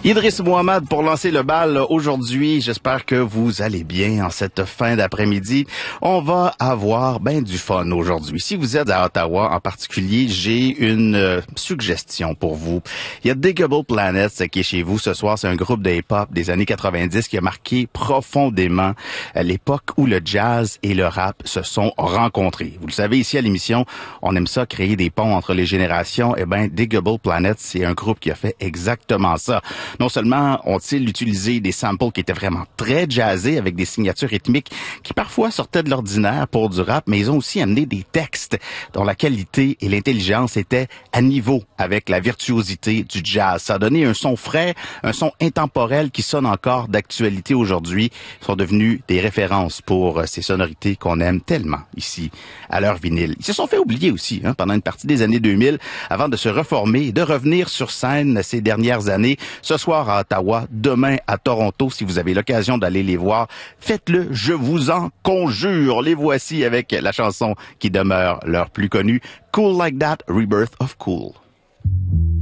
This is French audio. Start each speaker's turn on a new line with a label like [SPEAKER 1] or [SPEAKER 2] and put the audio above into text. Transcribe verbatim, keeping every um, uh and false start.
[SPEAKER 1] Idriss Mohamed pour lancer le bal aujourd'hui. J'espère que vous allez bien en cette fin d'après-midi. On va avoir ben du fun aujourd'hui. Si vous êtes à Ottawa en particulier, j'ai une euh, suggestion pour vous. Il y a Digable Planets qui est chez vous ce soir. C'est un groupe de hip-hop des années quatre-vingt-dix qui a marqué profondément l'époque où le jazz et le rap se sont rencontrés. Vous le savez, ici à l'émission, on aime ça, créer des ponts entre les générations. Eh ben, Digable Planets, c'est un groupe qui a fait exactement ça. Non seulement ont-ils utilisé des samples qui étaient vraiment très jazzés avec des signatures rythmiques qui parfois sortaient de l'ordinaire pour du rap, mais ils ont aussi amené des textes dont la qualité et l'intelligence étaient à niveau avec la virtuosité du jazz. Ça a donné un son frais, un son intemporel qui sonne encore d'actualité aujourd'hui. Ils sont devenus des références pour ces sonorités qu'on aime tellement ici à leur vinyle. Ils se sont fait oublier aussi hein, pendant une partie des années deux mille avant de se reformer et de revenir sur scène ces dernières années. Ce soir à Ottawa, demain à Toronto. Si vous avez l'occasion d'aller les voir, faites-le, je vous en conjure. Les voici avec la chanson qui demeure leur plus connue, Cool Like That, Rebirth of Cool.